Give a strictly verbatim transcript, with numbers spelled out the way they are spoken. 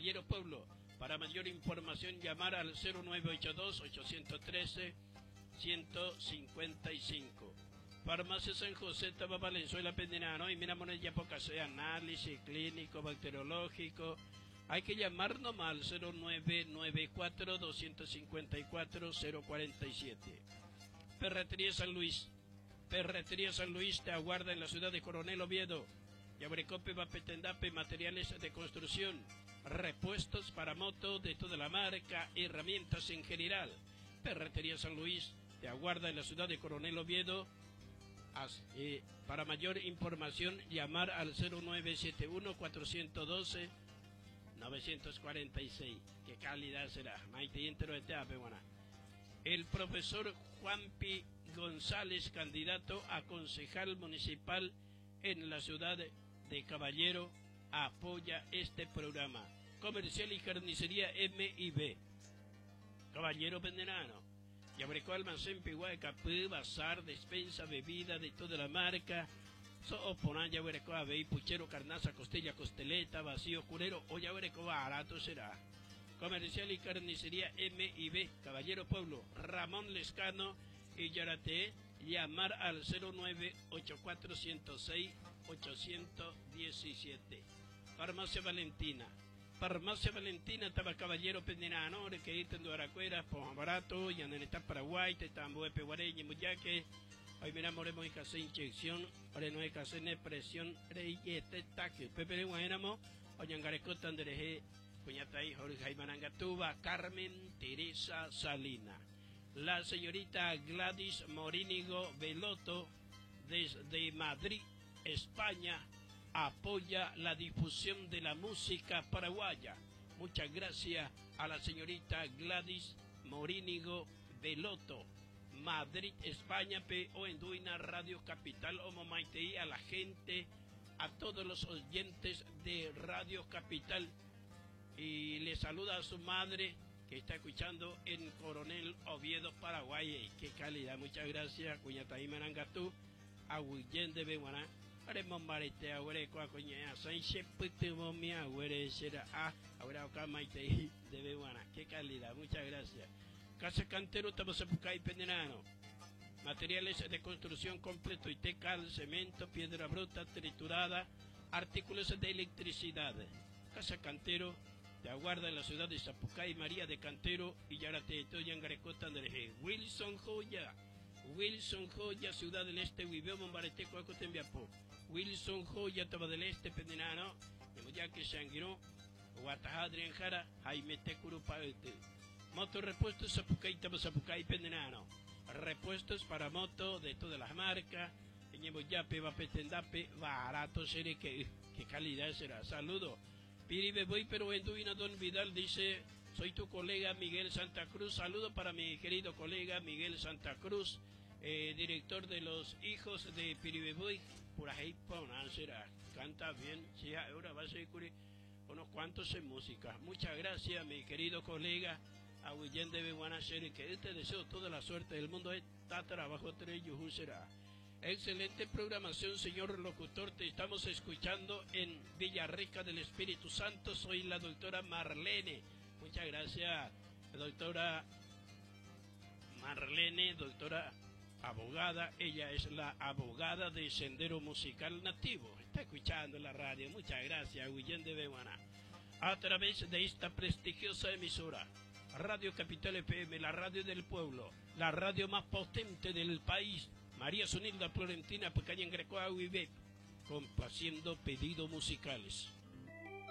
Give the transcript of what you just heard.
Caballero Pueblo. Para mayor información llamar al cero nueve ocho dos, ocho uno tres, uno cinco cinco. Farmacia San José, Taba Valenzuela, Pendenano, y miramos ya poca sea análisis clínico, bacteriológico. Hay que llamarnos al cero nueve nueve cuatro, dos cinco cuatro, cero cuatro siete. Ferretería San Luis. Ferretería San Luis te aguarda en la ciudad de Coronel Oviedo. Yabrecope, Vapetendape, materiales de construcción, repuestos para moto de toda la marca, herramientas en general. Ferretería San Luis te aguarda en la ciudad de Coronel Oviedo. As, eh, para mayor información llamar al cero nueve siete uno, cuatro uno dos, nueve cuatro seis. ¿Qué calidad será? El profesor Juanpi González, candidato a concejal municipal en la ciudad de Caballero, apoya este programa. Comercial y carnicería M y B. Caballero Pendenano. Yabrecó almacén Piguá, Capú, bazar, despensa, bebida de toda la marca. So oponan Yabrecó a Bey, puchero, carnaza, costilla, costeleta, vacío, curero o Yabrecó barato será. Comercial y carnicería M y B. Caballero Pueblo, Ramón Lescano y Yarate. Llamar al cero nueve ocho cuatro cero seis, ocho uno siete. Farmacia Valentina. Farmacia Valentina estaba Caballero Pendenano, que ítem de Aracuera, por barato, y en el estado Paraguay, te tambo de Peguareña, Muyaque. Hoy miramos, moremos y que hacer inyección, ahora no hay que hacer presión, rey y este taque. Pepe de Guaynamo, hoy en Garecota, Andereje, Puñatay, Jorge Jaimanangatuba, Carmen Teresa Salina. La señorita Gladys Morínigo Veloto, desde Madrid, España, apoya la difusión de la música paraguaya. Muchas gracias a la señorita Gladys Morínigo Veloto, Madrid, España, P O Enduina, Radio Capital, Omomaitei, a la gente, a todos los oyentes de Radio Capital. Y le saluda a su madre, que está escuchando en Coronel Oviedo, Paraguay. ¡Qué calidad! Muchas gracias, Cuñataí Marangatú, a Huyen de Beguaná. Haremos marete a Huereco, a Coña, Sánchez, Putumo, mi agüere, será a Aurauca Maite de Beguaná. ¡Qué calidad! Muchas gracias. Casa Cantero, Tabasapucay, Pendenano. Materiales de construcción completo, y tecal, cemento, piedra bruta, triturada, artículos de electricidad. Casa Cantero te aguarda en la ciudad de Zapucay, María de Cantero y Yarate, Toyan Garecota, Andereje. Wilson Joya, Wilson Joya, Ciudad del Este, Huibeo, Mombarete, Coacotembiapo. Wilson Joya, Taba del Este, Pendenano, Nemoyaque, Shanguiró, Guatajá, Adrianjara, Jaime Tecuru, Paete. Moto repuestos, Zapucay, Taba Zapucay, Pendenano. Repuestos para moto de todas las marcas. Nemoyape, Vapetendape, barato seré, que, que calidad será. Saludo. Piribe voy, pero en Duina Don Vidal dice, soy tu colega Miguel Santa Cruz. Saludo para mi querido colega Miguel Santa Cruz, eh, director de los hijos de Piribe voy. Por ahí, será, canta bien. Sí, ahora va a ser unos cuantos en música. Muchas gracias, mi querido colega a Huyen de Beguanacer, que te deseo toda la suerte del mundo. Está trabajo tres yujú será. Excelente programación, señor locutor. Te estamos escuchando en Villarrica del Espíritu Santo. Soy la doctora Marlene. Muchas gracias, doctora Marlene, doctora abogada. Ella es la abogada de Sendero Musical Nativo. Está escuchando la radio. Muchas gracias, Huyen de Beguaná. A través de esta prestigiosa emisora, Radio Capital F M, la radio del pueblo, la radio más potente del país. María Sonilda Florentina, Pecaña en Grecoa, U I B, complaciendo pedidos musicales.